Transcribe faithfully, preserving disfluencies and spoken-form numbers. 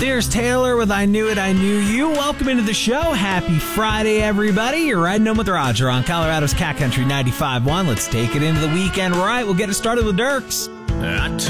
There's Taylor with I Knew It, I Knew You. Welcome into the show. Happy Friday, everybody. You're riding home with Roger on Colorado's Cat Country ninety-five point one. Let's take it into the weekend. Right, we'll get it started with Dirks. I